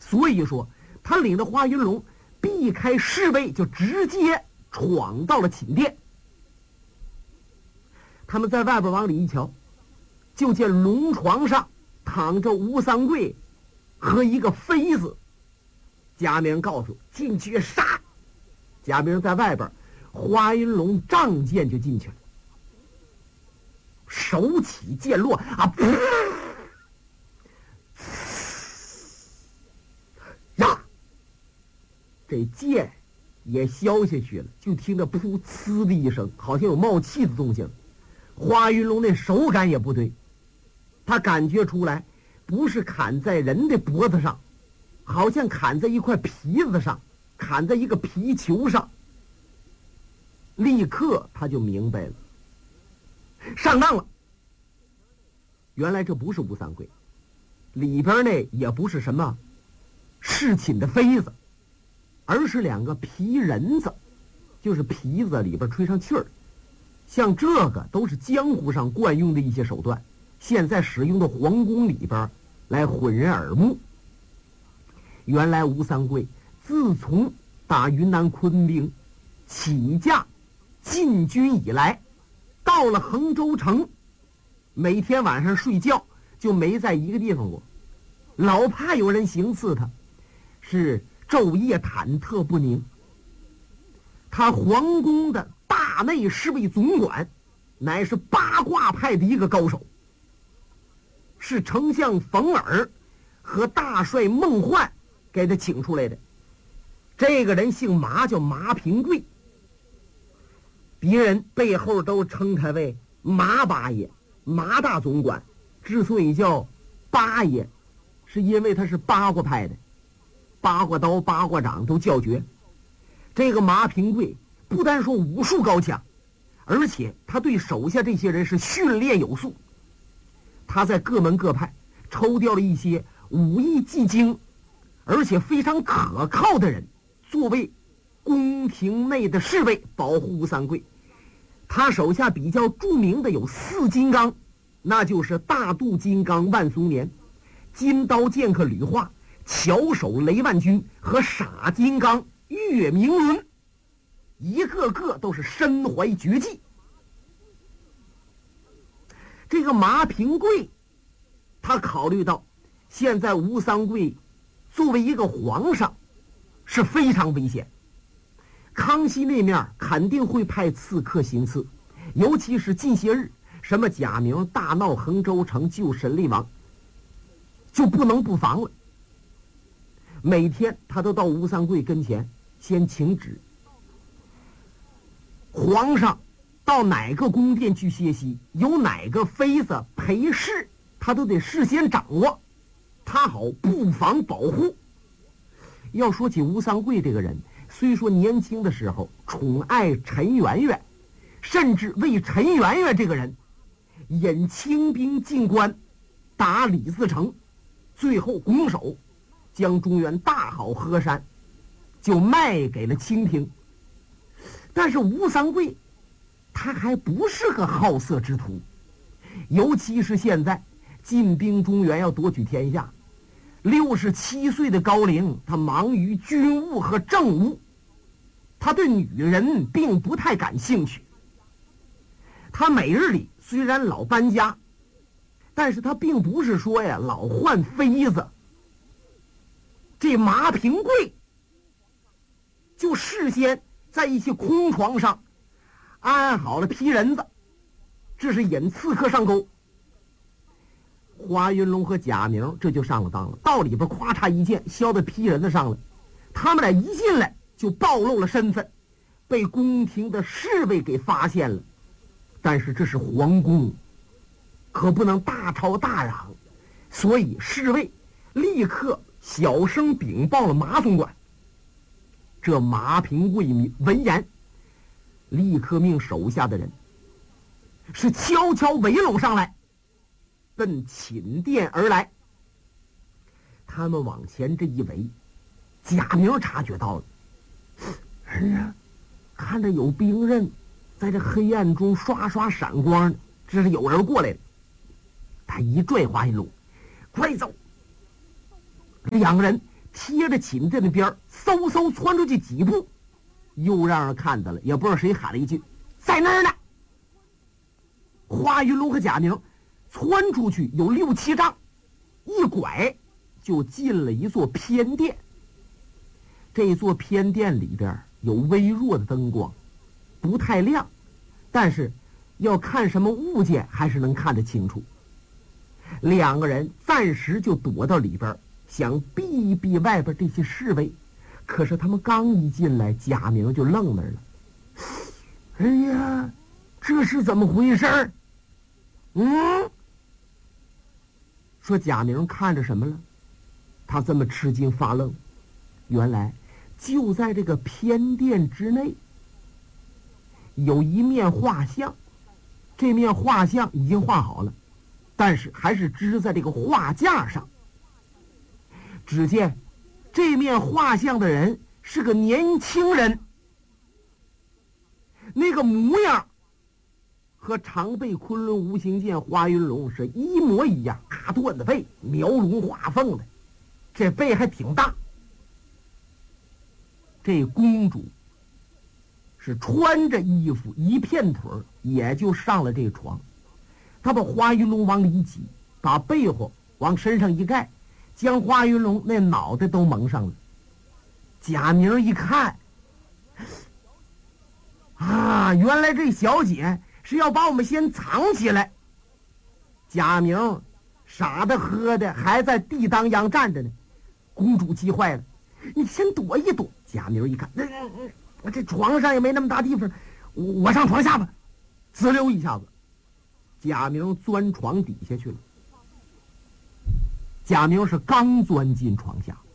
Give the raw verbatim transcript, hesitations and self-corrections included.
所以说他领着华云龙避开侍卫，就直接闯到了寝殿。他们在外边往里一瞧，就见龙床上躺着吴三桂和一个妃子。贾明告诉进去杀。贾明在外边，华云龙仗剑就进去了，手起剑落啊，呀，这剑也削下去了，就听着噗呲的一声，好像有冒气的动静。华云龙那手感也不对，他感觉出来不是砍在人的脖子上，好像砍在一块皮子上，砍在一个皮球上。立刻他就明白了，上当了。原来这不是吴三桂，里边那也不是什么侍寝的妃子，而是两个皮人子，就是皮子里边吹上气儿。像这个都是江湖上惯用的一些手段，现在使用的皇宫里边来混人耳目。原来吴三桂自从打云南昆明起驾进军以来，到了衡州城，每天晚上睡觉就没在一个地方过，老怕有人行刺他，是昼夜忐忑不宁。他皇宫的大内侍卫总管乃是八卦派的一个高手，是丞相冯尔和大帅孟焕给他请出来的。这个人姓马，叫马平贵，别人背后都称他为马八爷、马大总管。之所以叫八爷，是因为他是八卦派的，八卦刀、八卦掌都叫绝。这个马平贵不单说武术高强，而且他对手下这些人是训练有素。他在各门各派抽调了一些武艺技精而且非常可靠的人，作为宫廷内的侍卫，保护吴三桂。他手下比较著名的有四金刚，那就是大肚金刚万松年、金刀剑客吕化、巧手雷万钧和傻金刚岳明伦，一个个都是身怀绝技。这个马平贵他考虑到现在吴三桂作为一个皇上是非常危险，康熙那面肯定会派刺客行刺，尤其是近些日什么贾明大闹衡州城救神力王，就不能不防了。每天他都到吴三桂跟前先请旨，皇上到哪个宫殿去歇息，有哪个妃子陪侍，他都得事先掌握，他好布防保护。要说起吴三桂这个人，虽说年轻的时候宠爱陈圆圆，甚至为陈圆圆这个人引清兵进关，打李自成，最后拱手将中原大好河山就卖给了清廷。但是吴三桂他还不是个好色之徒，尤其是现在进兵中原要夺取天下，六十七岁的高龄，他忙于军务和政务，他对女人并不太感兴趣。他每日里虽然老搬家，但是他并不是说呀老换妃子。这马平贵就事先在一些空床上安好了皮人子，这是引刺客上钩。华云龙和贾明这就上了当了，到里边咵嚓一剑削到皮人子上了。他们俩一进来就暴露了身份，被宫廷的侍卫给发现了。但是这是皇宫，可不能大吵大嚷，所以侍卫立刻小声禀报了马总管。这马平贵闻言，立刻命手下的人是悄悄围拢上来，奔寝殿而来。他们往前这一围，贾明察觉到了，哎呀，看着有兵刃在这黑暗中刷刷闪光，这是有人过来了。他一拽华云龙，快走！两个人贴着寝殿的边儿，嗖嗖窜出去几步，又让人看到了，也不知道谁喊了一句：“在那儿呢！”华云龙和贾明窜出去有六七丈，一拐就进了一座偏殿。这座偏殿里边有微弱的灯光，不太亮，但是要看什么物件还是能看得清楚。两个人暂时就躲到里边，想避一避外边这些侍卫。可是他们刚一进来，贾明就愣那儿了。哎呀，这是怎么回事儿？嗯，说贾明看着什么了？他这么吃惊发愣，原来就在这个偏殿之内有一面画像，这面画像已经画好了，但是还是支在这个画架上。只见这面画像的人是个年轻人，那个模样和常被昆仑无形剑华云龙是一模一样，大段的背，描龙画凤的，这背还挺大。这公主是穿着衣服一片腿也就上了这床，她把华云龙往里挤，把被子往身上一盖，将华云龙那脑袋都蒙上了。贾明一看，啊，原来这小姐是要把我们先藏起来。贾明傻的喝的还在地当央站着呢。公主急坏了，你先躲一躲。贾明一看，嗯嗯嗯，这床上也没那么大地方，我我上床下吧。滋溜一下子，贾明钻床底下去了。贾明是刚钻进床下，